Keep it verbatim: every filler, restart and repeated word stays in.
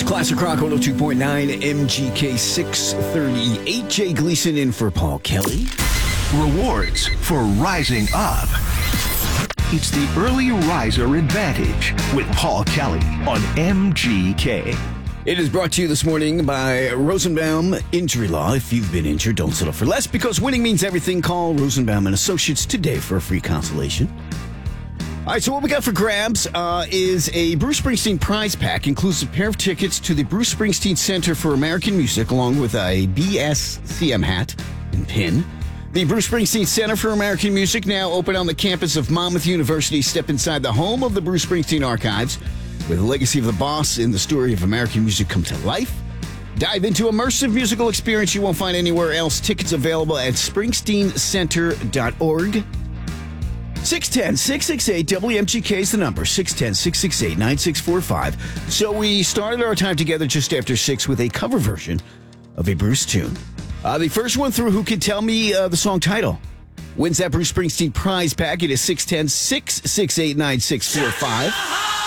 Classic Rock one oh two point nine, M G K six thirty-eight. Jay Gleason in for Paul Kelly. Rewards for rising up. It's the Early Riser Advantage with Paul Kelly on M G K. It is brought to you this morning by Rosenbaum Injury Law. If you've been injured, don't settle for less because winning means everything. Call Rosenbaum and Associates today for a free consultation. All right, so what we got for grabs uh, is a Bruce Springsteen prize pack. Includes a pair of tickets to the Bruce Springsteen Center for American Music, along with a B S C M hat and pin. The Bruce Springsteen Center for American Music, now open on the campus of Monmouth University. Step inside the home of the Bruce Springsteen archives, where the legacy of the boss and the story of American music come to life. Dive into immersive musical experience you won't find anywhere else. Tickets available at springsteen center dot org. six one zero, six six eight, W M G K is the number, six one zero, six six eight, nine six four five. So we started our time together just after six with a cover version of a Bruce tune. Uh, the first one through who can tell me uh, the song title wins that Bruce Springsteen prize pack. It is six one zero, six six eight, nine six four five.